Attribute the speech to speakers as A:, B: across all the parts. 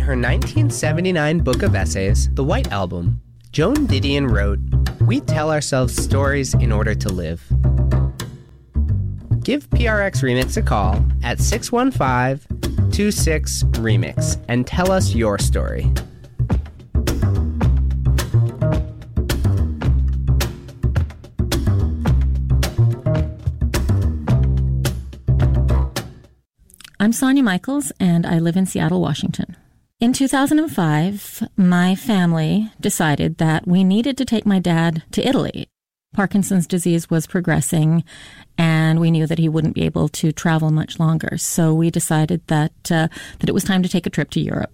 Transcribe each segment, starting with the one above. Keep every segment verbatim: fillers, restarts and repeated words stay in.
A: her nineteen seventy-nine book of essays, The White Album, Joan Didion wrote, "We tell ourselves stories in order to live." Give P R X Remix a call at six one five, two six, remix and tell us your story.
B: I'm Sonia Michaels, and I live in Seattle, Washington. In two thousand five, my family decided that we needed to take my dad to Italy. Parkinson's disease was progressing, and we knew that he wouldn't be able to travel much longer. So we decided that uh, that it was time to take a trip to Europe.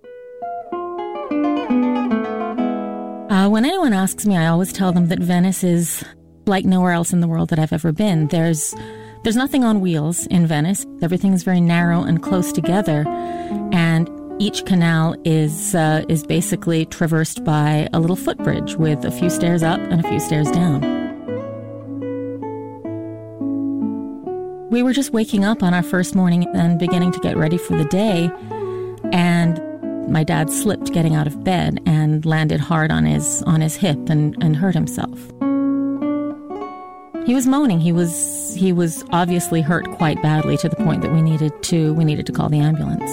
B: Uh, when anyone asks me, I always tell them that Venice is like nowhere else in the world that I've ever been. There's There's nothing on wheels in Venice. Everything's very narrow and close together, and each canal is uh, is basically traversed by a little footbridge with a few stairs up and a few stairs down. We were just waking up on our first morning and beginning to get ready for the day, and my dad slipped getting out of bed and landed hard on his on his hip and, and hurt himself. He was moaning. He was he was obviously hurt quite badly to the point that we needed to we needed to call the ambulance.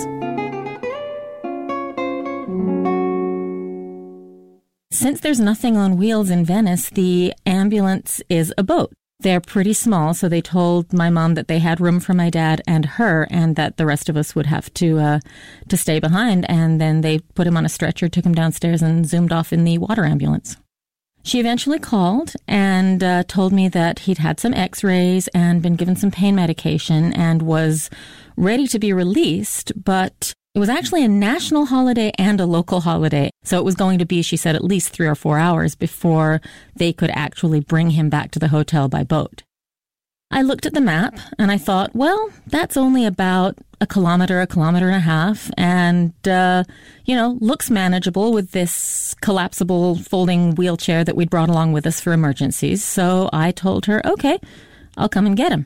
B: Since there's nothing on wheels in Venice, the ambulance is a boat. They're pretty small, so they told my mom that they had room for my dad and her, and that the rest of us would have to uh, to stay behind. And then they put him on a stretcher, took him downstairs, and zoomed off in the water ambulance. She eventually called and uh, told me that he'd had some x-rays and been given some pain medication and was ready to be released, but it was actually a national holiday and a local holiday. So it was going to be, she said, at least three or four hours before they could actually bring him back to the hotel by boat. I looked at the map and I thought, well, that's only about a kilometer, a kilometer and a half, and, uh, you know, looks manageable with this collapsible folding wheelchair that we'd brought along with us for emergencies. So I told her, okay, I'll come and get him.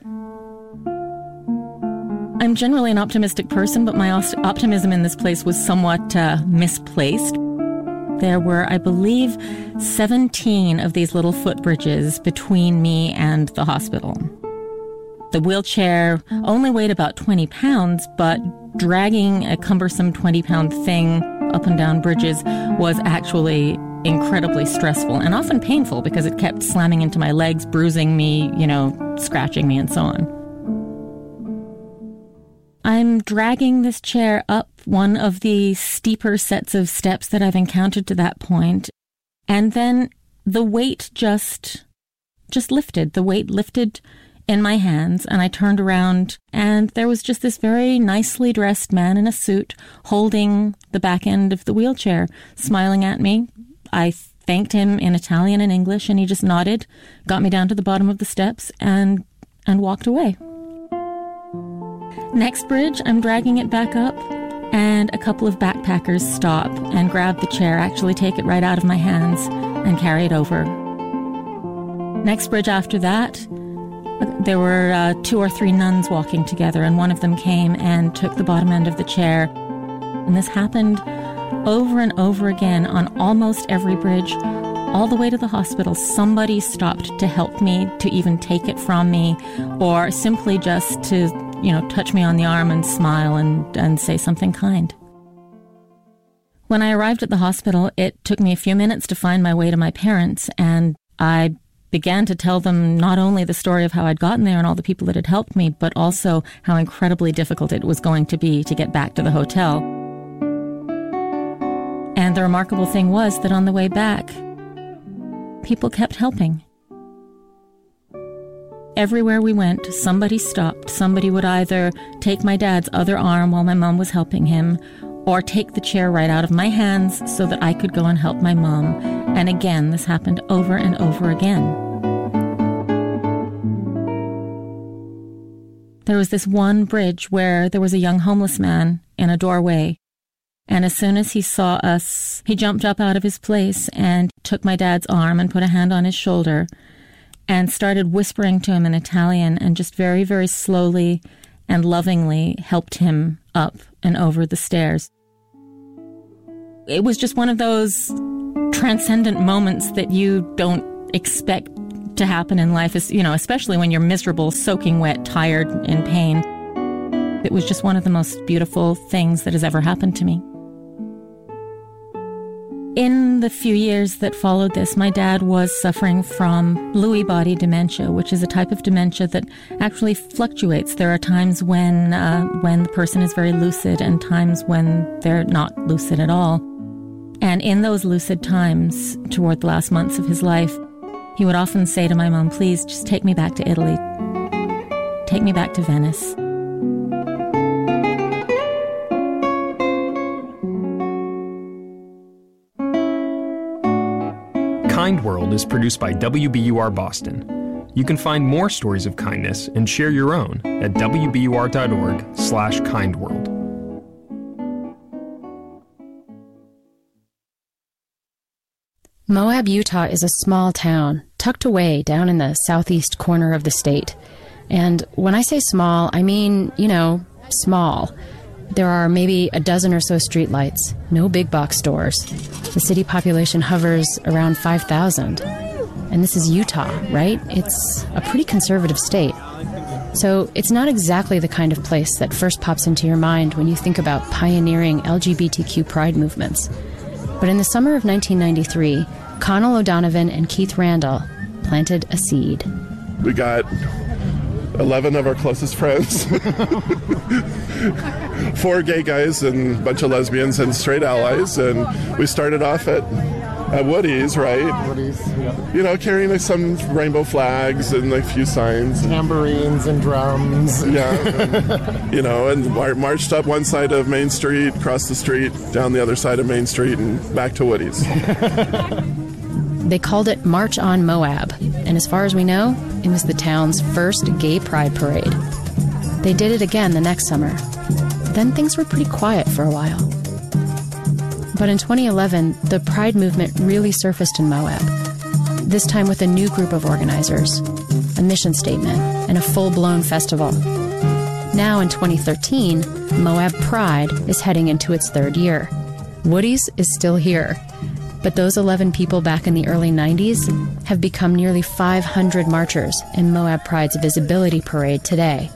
B: I'm generally an optimistic person, but my optimism in this place was somewhat uh, misplaced. There were, I believe, seventeen of these little footbridges between me and the hospital. The wheelchair only weighed about twenty pounds, but dragging a cumbersome twenty-pound thing up and down bridges was actually incredibly stressful and often painful because it kept slamming into my legs, bruising me, you know, scratching me and so on. I'm dragging this chair up one of the steeper sets of steps that I've encountered to that point, and then the weight just, just lifted. The weight lifted in my hands, and I turned around, and there was just this very nicely dressed man in a suit holding the back end of the wheelchair, smiling at me. I thanked him in Italian and English, and he just nodded, got me down to the bottom of the steps, and and walked away. Next bridge, I'm dragging it back up, and a couple of backpackers stop and grab the chair, actually take it right out of my hands, and carry it over. Next bridge after that, there were uh, two or three nuns walking together, and one of them came and took the bottom end of the chair. And this happened over and over again on almost every bridge, all the way to the hospital. Somebody stopped to help me, to even take it from me, or simply just to, you know, touch me on the arm and smile and, and say something kind. When I arrived at the hospital, it took me a few minutes to find my way to my parents, and I began to tell them not only the story of how I'd gotten there and all the people that had helped me, but also how incredibly difficult it was going to be to get back to the hotel. And the remarkable thing was that on the way back, people kept helping. Everywhere we went, somebody stopped. Somebody would either take my dad's other arm while my mom was helping him, or take the chair right out of my hands so that I could go and help my mom. And again, this happened over and over again. There was this one bridge where there was a young homeless man in a doorway. And as soon as he saw us, he jumped up out of his place and took my dad's arm and put a hand on his shoulder and started whispering to him in Italian, and just very, very slowly and lovingly helped him up and over the stairs. it was just one of those transcendent moments that you don't expect to happen in life, you know, especially when you're miserable, soaking wet, tired, in pain. It was just one of the most beautiful things that has ever happened to me. In the few years that followed this, my dad was suffering from Lewy body dementia, which is a type of dementia that actually fluctuates. There are times when uh, when the person is very lucid and times when they're not lucid at all. And in those lucid times, toward the last months of his life, he would often say to my mom, "Please, just take me back to Italy. Take me back to Venice."
C: Kind World is produced by W B U R Boston. You can find more stories of kindness and share your own at w b u r dot org slash kind world.
D: Moab, Utah is a small town tucked away down in the southeast corner of the state. And when I say small, I mean, you know, small. There are maybe a dozen or so streetlights, no big box stores. The city population hovers around five thousand. And this is Utah, right? It's a pretty conservative state. So it's not exactly the kind of place that first pops into your mind when you think about pioneering L G B T Q pride movements. But in the summer of nineteen ninety-three, Connell O'Donovan and Keith Randall planted a seed.
E: We got eleven of our closest friends, four gay guys and a bunch of lesbians and straight allies, and we started off at, at Woody's, right?
F: Woody's, yeah.
E: You know, carrying some rainbow flags and a few signs.
F: Tambourines and drums.
E: Yeah. And, you know, and mar- marched up one side of Main Street, across the street, down the other side of Main Street, and back to Woody's.
D: They called it March on Moab, and as far as we know, it was the town's first gay pride parade. They did it again the next summer. Then things were pretty quiet for a while. But in twenty eleven, the pride movement really surfaced in Moab, this time with a new group of organizers, a mission statement, and a full-blown festival. Now in twenty thirteen, Moab Pride is heading into its third year. Woody's is still here. But those eleven people back in the early nineties have become nearly five hundred marchers in Moab Pride's Visibility Parade today.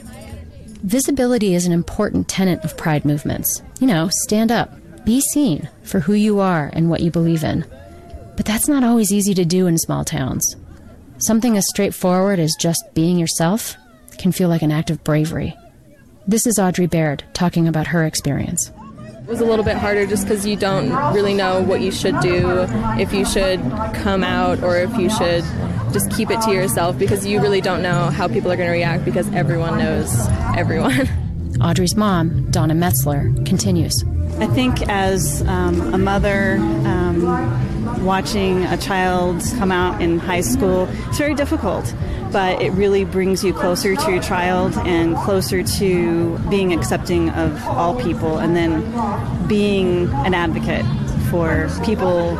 D: Visibility is an important tenet of pride movements. You know, stand up, be seen for who you are and what you believe in. But that's not always easy to do in small towns. Something as straightforward as just being yourself can feel like an act of bravery. This is Audrey Baird talking about her experience.
G: It was a little bit harder just because you don't really know what you should do, if you should come out or if you should just keep it to yourself, because you really don't know how people are going to react because everyone knows everyone.
D: Audrey's mom, Donna Metzler, continues.
H: I think as um, a mother, um, watching a child come out in high school, it's very difficult, but it really brings you closer to your child and closer to being accepting of all people, and then being an advocate for people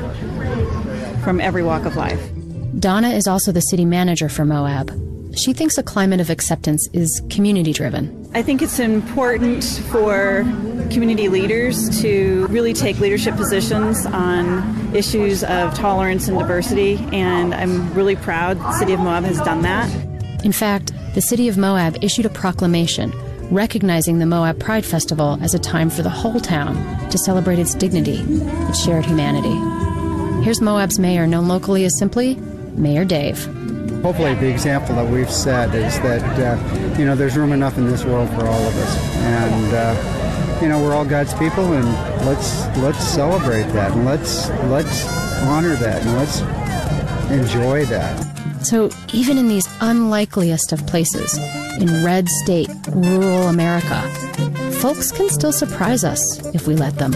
H: from every walk of life.
D: Donna is also the city manager for Moab. She thinks a climate of acceptance is community-driven.
H: I think it's important for community leaders to really take leadership positions on issues of tolerance and diversity, and I'm really proud the City of Moab has done that.
D: In fact, the City of Moab issued a proclamation recognizing the Moab Pride Festival as a time for the whole town to celebrate its dignity, its shared humanity. Here's Moab's mayor, known locally as simply Mayor Dave.
I: Hopefully the example that we've set is that, uh, you know, there's room enough in this world for all of us. And, uh, you know, we're all God's people, and let's let's celebrate that, and let's let's honor that, and let's enjoy that.
D: So even in these unlikeliest of places, in red state, rural America, folks can still surprise us if we let them.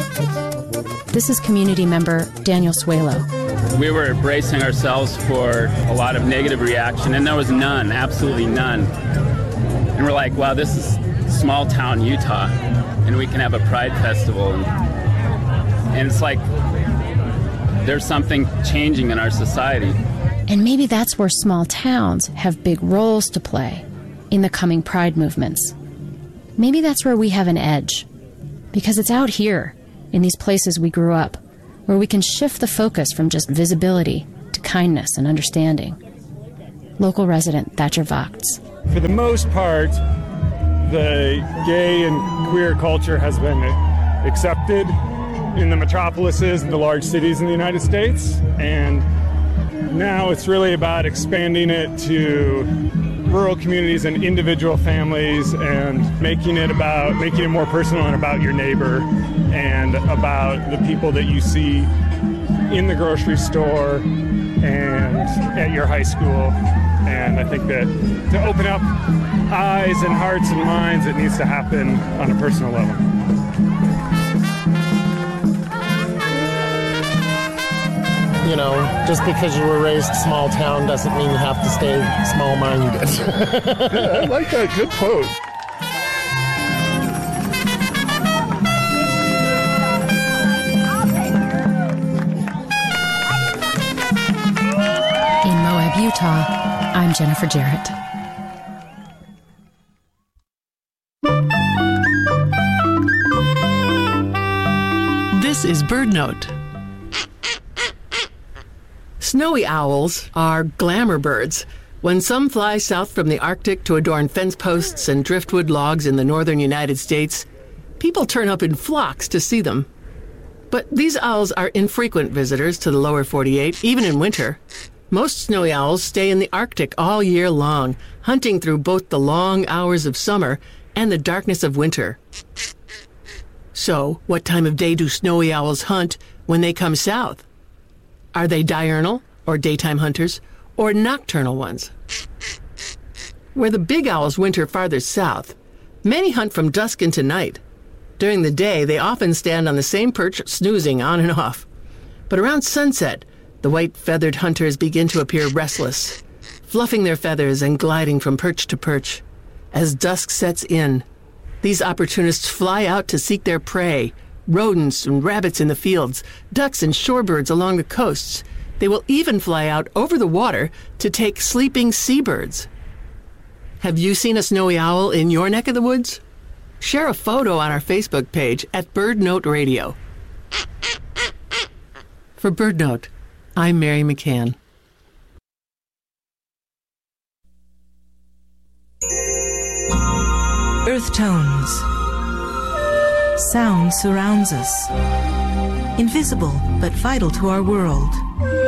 D: This is community member Daniel Suelo.
J: We were bracing ourselves for a lot of negative reaction, and there was none, absolutely none. And we're like, wow, this is small town Utah, and we can have a pride festival. And, and it's like there's something changing in our society.
D: And maybe that's where small towns have big roles to play in the coming pride movements. Maybe that's where we have an edge, because it's out here, in these places we grew up, where we can shift the focus from just visibility to kindness and understanding. Local resident Thatcher Vogts.
K: For the most part, the gay and queer culture has been accepted in the metropolises and the large cities in the United States, and now it's really about expanding it to rural communities and individual families and making it about making it more personal and about your neighbor and about the people that you see in the grocery store and at your high school. And I think that to open up eyes and hearts and minds, it needs to happen on a personal level.
F: You know, just because you were raised small town doesn't mean you have to stay small-minded.
E: Yeah, I like that. Good quote.
D: In Moab, Utah, I'm Jennifer Jarrett.
L: This is BirdNote. Snowy owls are glamour birds. When some fly south from the Arctic to adorn fence posts and driftwood logs in the northern United States, people turn up in flocks to see them. But these owls are infrequent visitors to the lower forty-eight, even in winter. Most snowy owls stay in the Arctic all year long, hunting through both the long hours of summer and the darkness of winter. So, what time of day do snowy owls hunt when they come south? Are they diurnal, or daytime hunters, or nocturnal ones? Where the big owls winter farther south, many hunt from dusk into night. During the day, they often stand on the same perch, snoozing on and off. But around sunset, the white-feathered hunters begin to appear restless, fluffing their feathers and gliding from perch to perch. As dusk sets in, these opportunists fly out to seek their prey, rodents and rabbits in the fields, ducks and shorebirds along the coasts. They will even fly out over the water to take sleeping seabirds. Have you seen a snowy owl in your neck of the woods? Share a photo on our Facebook page at BirdNote Radio. For BirdNote, I'm Mary McCann.
M: Earth tones. Sound surrounds us. Invisible but vital to our world.